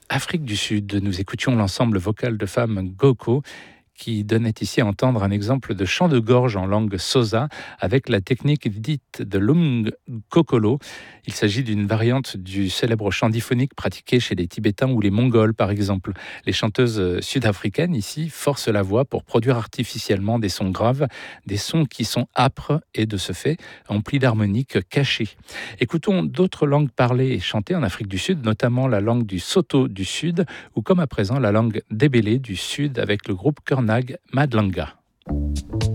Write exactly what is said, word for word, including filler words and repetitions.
Afrique du Sud, nous écoutions l'ensemble vocal de femmes Goko qui donnait ici à entendre un exemple de chant de gorge en langue Xhosa avec la technique dite de l'Umg Kokolo. Il s'agit d'une variante du célèbre chant diphonique pratiqué chez les Tibétains ou les Mongols par exemple. Les chanteuses sud-africaines ici forcent la voix pour produire artificiellement des sons graves, des sons qui sont âpres et de ce fait emplis d'harmoniques cachées. Écoutons d'autres langues parlées et chantées en Afrique du Sud, notamment la langue du Soto du Sud ou comme à présent la langue débélé du Sud avec le groupe Kernag Madlanga.